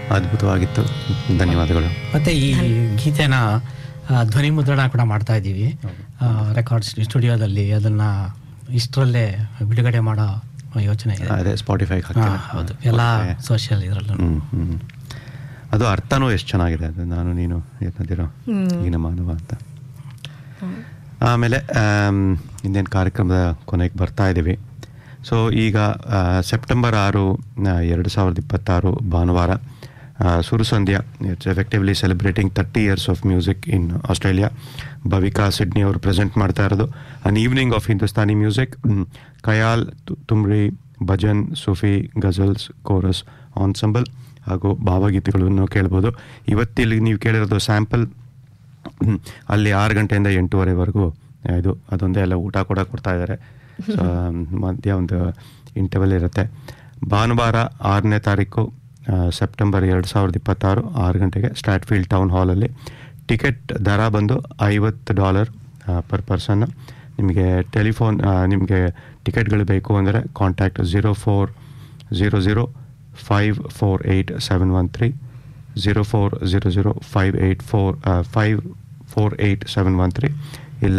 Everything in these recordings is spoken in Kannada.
ಅದ್ಭುತವಾಗಿತ್ತು. ಧನ್ಯವಾದಗಳು. ಮತ್ತು ಈ ಗೀತೆನ ಧ್ವನಿ ಮುದ್ರಣ ಕೂಡ ಮಾಡ್ತಾ ಇದ್ದೀವಿ ರೆಕಾರ್ಡ್ ಸ್ಟುಡಿಯೋದಲ್ಲಿ. ಅದನ್ನು ಇಷ್ಟರಲ್ಲೇ ಬಿಡುಗಡೆ ಮಾಡೋ ಯೋಚನೆ ಇದೆ. ಅದೇ ಸ್ಪಾಟಿಫೈ ಹೌದು, ಎಲ್ಲ ಸೋಷಿಯಲ್ ಇದರಲ್ಲೂ. ಅದು ಅರ್ಥನೂ ಎಷ್ಟು ಚೆನ್ನಾಗಿದೆ, ಅದು ನಾನು ನೀನು ಎನ್ನದಿರೋ ಈಗಿನ ಮಾನವ ಅಂತ. ಆಮೇಲೆ ಇನ್ನೇನು ಕಾರ್ಯಕ್ರಮದ ಕೊನೆಗೆ ಬರ್ತಾ ಇದ್ದೀವಿ. ಸೊ ಈಗ ಸೆಪ್ಟೆಂಬರ್ 6, 2026 ಭಾನುವಾರ ಸುರುಸಂಧ್ಯಾ, it's effectively celebrating 30 years of music in Australia. Bhavika Sydney ಅವರು ಪ್ರೆಸೆಂಟ್ ಮಾಡ್ತಾ ಇರೋದು ಅನ್ evening of Hindustani music. Khayal, Tumri, bhajan, Sufi, ghazals, chorus, ensemble ಹಾಗೂ ಭಾವಗೀತೆಗಳನ್ನು ಕೇಳ್ಬೋದು. ಇವತ್ತಿಲ್ಲಿ ನೀವು ಕೇಳಿರೋದು ಸ್ಯಾಂಪಲ್. ಅಲ್ಲಿ 6 ಗಂಟೆಯಿಂದ 8:30ವರೆಗೂ ಇದು ಅದೊಂದೇ ಎಲ್ಲ ಊಟ ಕೂಡ ಕೊಡ್ತಾ ಇದ್ದಾರೆ. ಸೊ ಮಧ್ಯ ಒಂದು ಇಂಟರ್ವಲ್ ಇರುತ್ತೆ. ಭಾನುವಾರ 6ನೇ ತಾರೀಕು ಸೆಪ್ಟೆಂಬರ್ 2026 6 ಗಂಟೆಗೆ ಸ್ಟ್ರಾಟ್ಫೀಲ್ಡ್ ಟೌನ್ ಹಾಲಲ್ಲಿ. ಟಿಕೆಟ್ ದರ ಬಂದು $50 ಪರ್ ಪರ್ಸನ್. ನಿಮಗೆ ನಿಮಗೆ ಟಿಕೆಟ್ಗಳು ಬೇಕು ಅಂದರೆ ಕಾಂಟ್ಯಾಕ್ಟ್ 0400548713 0400548713 ಇಲ್ಲ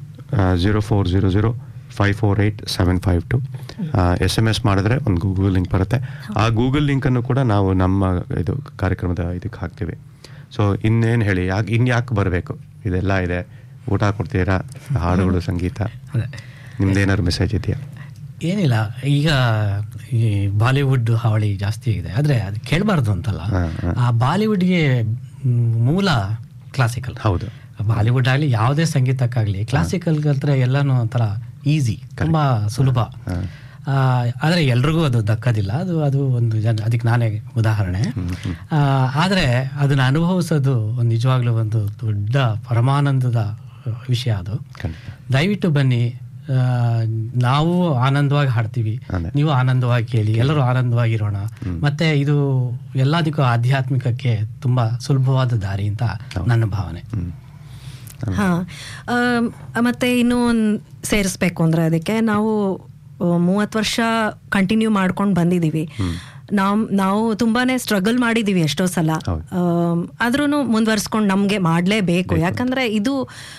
0400548752. SMS ಮಾಡಿದ್ರೆ ಒಂದು ಗೂಗಲ್ ಲಿಂಕ್ ಬರುತ್ತೆ. ಆ ಗೂಗಲ್ ಲಿಂಕನ್ನು ಕೂಡ ನಾವು ನಮ್ಮ ಇದು ಕಾರ್ಯಕ್ರಮದ ಇದಕ್ಕೆ ಹಾಕ್ತೀವಿ. ಸೊ ಇನ್ನೇನು ಹೇಳಿ, ಇನ್ಯಾಕೆ ಬರಬೇಕು? ಇದೆಲ್ಲ ಇದೆ, ಊಟ ಕೊಡ್ತೀರಾ, ಹಾಡುಗಳು, ಸಂಗೀತ, ನಿಮ್ದೇನಾದ್ರು ಮೆಸೇಜ್ ಇದೆಯಾ? ಏನಿಲ್ಲ, ಈಗ ಈ ಬಾಲಿವುಡ್ ಹಾವಳಿ ಜಾಸ್ತಿ ಇದೆ, ಆದರೆ ಅದು ಕೇಳಬಾರ್ದು ಅಂತಲ್ಲ. ಆ ಬಾಲಿವುಡ್ಗೆ ಮೂಲ ಕ್ಲಾಸಿಕಲ್. ಹೌದು, ಬಾಲಿವುಡ್ ಆಗಲಿ ಯಾವುದೇ ಸಂಗೀತಕ್ಕಾಗಲಿ ಕ್ಲಾಸಿಕಲ್ ಕಲ್ತ್ರೆ ಎಲ್ಲನೂ ಒಂಥರ ಈಸಿ, ತುಂಬ ಸುಲಭ. ಆದರೆ ಎಲ್ರಿಗೂ ಅದು ದಕ್ಕದಿಲ್ಲ. ಅದು ಒಂದು ಅದಕ್ಕೆ ನಾನೇ ಉದಾಹರಣೆ. ಆದರೆ ಅದನ್ನು ಅನುಭವಿಸೋದು ಒಂದು ನಿಜವಾಗ್ಲೂ ಒಂದು ದೊಡ್ಡ ಪರಮಾನಂದದ ವಿಷಯ. ಅದು ದಯವಿಟ್ಟು ಬನ್ನಿ, ನಾವು ಆನಂದವಾಗಿ ಹಾಡ್ತೀವಿ, ನೀವು ಆನಂದವಾಗಿ ಕೇಳಿ, ಎಲ್ಲರೂ ಆನಂದವಾಗಿರೋಣ. ಮತ್ತೆ ಇದು ಎಲ್ಲದಕ್ಕೂ ಆಧ್ಯಾತ್ಮಿಕಕ್ಕೆ ತುಂಬಾ ಸುಲಭವಾದ ದಾರಿ ಅಂತ ನನ್ನ ಭಾವನೆ. ಮತ್ತೆ ಇನ್ನೂ ಸೇರಿಸ್ಬೇಕು ಅಂದ್ರೆ ಅದಕ್ಕೆ ನಾವು 30 ವರ್ಷ ಕಂಟಿನ್ಯೂ ಮಾಡ್ಕೊಂಡು ಬಂದಿದ್ದೀವಿ. ನಾವು ತುಂಬಾನೇ ಸ್ಟ್ರಗಲ್ ಮಾಡಿದ್ದೀವಿ ಎಷ್ಟೋ ಸಲ. ಆದ್ರೂ ಮುಂದುವರ್ಸ್ಕೊಂಡು ನಮಗೆ ಮಾಡಲೇಬೇಕು. ಯಾಕಂದ್ರೆ ಇದು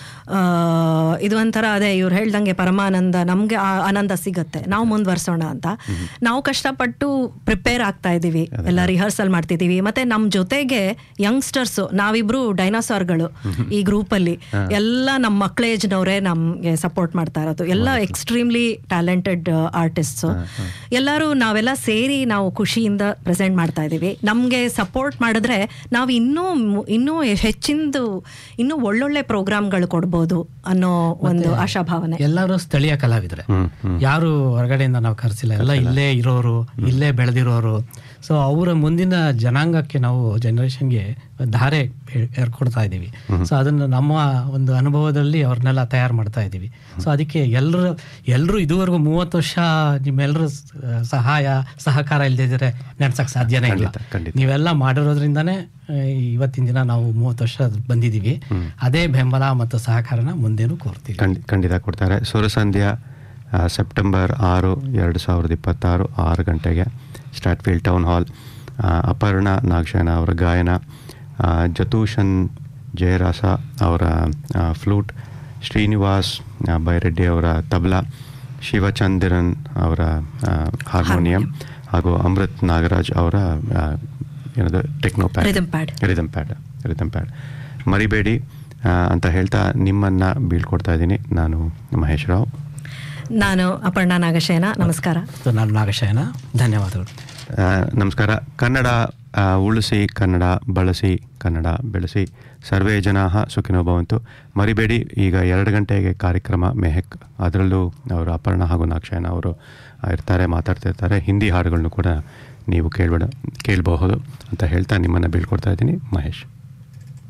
ಒಂಥರ ಅದೇ ಇವ್ರು ಹೇಳ್ದಂಗೆ ಪರಮಾನಂದ, ನಮ್ಗೆ ಆನಂದ ಸಿಗತ್ತೆ ನಾವು ಮುಂದುವರ್ಸೋಣ ಅಂತ. ನಾವು ಕಷ್ಟಪಟ್ಟು ಪ್ರಿಪೇರ್ ಆಗ್ತಾ ಇದ್ದೀವಿ, ಎಲ್ಲ ರಿಹರ್ಸಲ್ ಮಾಡ್ತಿದ್ದೀವಿ. ಮತ್ತೆ ನಮ್ ಜೊತೆಗೆ ಯಂಗ್ಸ್ಟರ್ಸ್, ನಾವಿಬ್ರು ಡೈನಾಸಾರ್ಗಳು ಈ ಗ್ರೂಪ್ ಅಲ್ಲಿ. ಎಲ್ಲ ನಮ್ಮ ಮಕ್ಳ ಏಜ್ನವರೇ ನಮ್ಗೆ ಸಪೋರ್ಟ್ ಮಾಡ್ತಾ ಇರೋದು, ಎಲ್ಲ ಎಕ್ಸ್ಟ್ರೀಮ್ಲಿ ಟ್ಯಾಲೆಂಟೆಡ್ ಆರ್ಟಿಸ್ಟ್ಸ್. ಎಲ್ಲರೂ ನಾವೆಲ್ಲ ಸೇರಿ ನಾವು ಖುಷಿಯಿಂದ ಪ್ರೆಸೆಂಟ್ ಮಾಡ್ತಾ ಇದ್ದೀವಿ. ನಮ್ಗೆ ಸಪೋರ್ಟ್ ಮಾಡಿದ್ರೆ ನಾವು ಇನ್ನೂ ಹೆಚ್ಚಿಂದು ಇನ್ನೂ ಒಳ್ಳೊಳ್ಳೆ ಪ್ರೋಗ್ರಾಮ್ಗಳು ಕೊಡ್ಬೋದು ಅನ್ನೋ ಒಂದು ಆಶಾಭಾವನೆ. ಎಲ್ಲರೂ ಸ್ಥಳೀಯ ಕಲಾವಿದರೆ, ಯಾರು ಹೊರಗಡೆಯಿಂದ ನಾವು ಕರೆಸಿಲ್ಲ, ಎಲ್ಲ ಇಲ್ಲೇ ಇರೋರು, ಇಲ್ಲೇ ಬೆಳೆದಿರೋರು. ಸೊ ಅವರ ಮುಂದಿನ ಜನಾಂಗಕ್ಕೆ ನಾವು ಜನರೇಷನ್ಗೆ ಧಾರೆ ಏರ್ಕೊಡ್ತಾ ಇದ್ದೀವಿ. ಸೊ ಅದನ್ನು ನಮ್ಮ ಒಂದು ಅನುಭವದಲ್ಲಿ ಅವ್ರನ್ನೆಲ್ಲ ತಯಾರು ಮಾಡ್ತಾ ಇದ್ದೀವಿ. ಸೊ ಅದಕ್ಕೆ ಎಲ್ಲರೂ ಇದುವರೆಗೂ 30 ವರ್ಷ ನಿಮ್ಮೆಲ್ಲರೂ ಸಹಕಾರ ಇಲ್ಲದಿದ್ದರೆ ನಡೆಸಕ್ಕೆ ಸಾಧ್ಯನೇ ಇಲ್ಲ. ನೀವೆಲ್ಲ ಮಾಡಿರೋದ್ರಿಂದಾನೇ ಇವತ್ತಿನ ದಿನ ನಾವು 30 ವರ್ಷ ಬಂದಿದ್ದೀವಿ. ಅದೇ ಬೆಂಬಲ ಮತ್ತು ಸಹಕಾರನ ಮುಂದೇನು ಕೋರ್ತೀವಿ. ಖಂಡಿತ ಕೊಡ್ತಾರೆ. ಸುರಸಂಧ್ಯಾ ಸೆಪ್ಟೆಂಬರ್ 6, 2026 6 ಗಂಟೆಗೆ ಸ್ಟ್ರಾಟ್ಫೀಲ್ಡ್ ಟೌನ್ ಹಾಲ್. ಅಪರ್ಣ ನಾಗಶಯನ ಅವರ ಗಾಯನ, ಜತೂಷನ್ ಜಯರಾಸ ಅವರ ಫ್ಲೂಟ್, ಶ್ರೀನಿವಾಸ್ ಬೈರೆಡ್ಡಿ ಅವರ ತಬಲಾ, ಶಿವಚಂದಿರನ್ ಅವರ ಹಾರ್ಮೋನಿಯಂ ಹಾಗೂ ಅಮೃತ್ ನಾಗರಾಜ್ ಅವರ ಏನದು ರಿದಮ್ ಪ್ಯಾಡ್. ಮರಿಬೇಡಿ ಅಂತ ಹೇಳ್ತಾ ನಿಮ್ಮನ್ನು ಬೀಳ್ಕೊಡ್ತಾ ಇದ್ದೀನಿ. ನಾನು ಮಹೇಶ್ ರಾವ್. ನಾನು ಅಪರ್ಣ ನಾಗಶಯನ. ನಮಸ್ಕಾರ. ನಾನು ನಾಗಶಯನ. ಧನ್ಯವಾದಗಳು. ನಮಸ್ಕಾರ. ಕನ್ನಡ ಉಳಿಸಿ, ಕನ್ನಡ ಬಳಸಿ, ಕನ್ನಡ ಬೆಳೆಸಿ. ಸರ್ವೇ ಜನಾಃ ಸುಖಿನೋ ಭವಂತು. ಮರಿಬೇಡಿ, ಈಗ 2 ಗಂಟೆಗೆ ಕಾರ್ಯಕ್ರಮ ಮೆಹಕ್. ಅದರಲ್ಲೂ ಅವರು ಅಪರ್ಣ ಹಾಗೂ ನಾಗಶಯನ ಅವರು ಇರ್ತಾರೆ, ಮಾತಾಡ್ತಿರ್ತಾರೆ. ಹಿಂದಿ ಹಾಡುಗಳನ್ನು ಕೂಡ ನೀವು ಕೇಳಬಹುದು ಅಂತ ಹೇಳ್ತಾ ನಿಮ್ಮನ್ನು ಬೀಳ್ಕೊಡ್ತಾ ಇದ್ದೀನಿ. ಮಹೇಶ್.